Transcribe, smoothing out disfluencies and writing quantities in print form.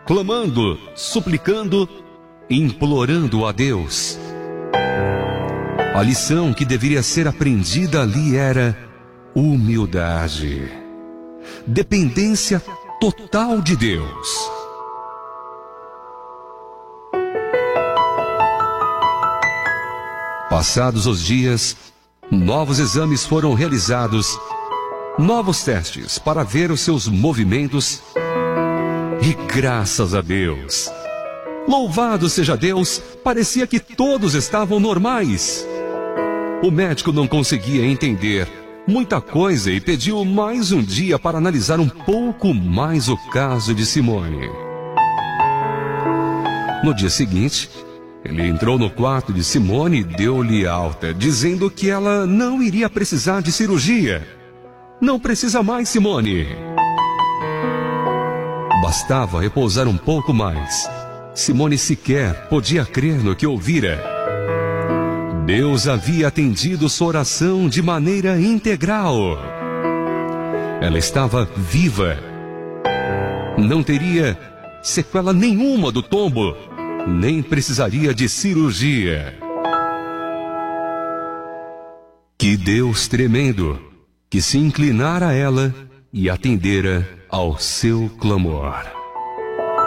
clamando, suplicando, implorando a Deus. A lição que deveria ser aprendida ali era humildade, dependência total de Deus. Passados os dias, novos exames foram realizados, novos testes para ver os seus movimentos, e graças a Deus, louvado seja Deus, parecia que todos estavam normais. O médico não conseguia entender muita coisa e pediu mais um dia para analisar um pouco mais o caso de Simone. No dia seguinte, ele entrou no quarto de Simone e deu-lhe alta, dizendo que ela não iria precisar de cirurgia. Não precisa mais, Simone. Bastava repousar um pouco mais. Simone sequer podia crer no que ouvira. Deus havia atendido sua oração de maneira integral. Ela estava viva. Não teria sequela nenhuma do tombo, nem precisaria de cirurgia. Que Deus tremendo, que se inclinara a ela e atendera ao seu clamor.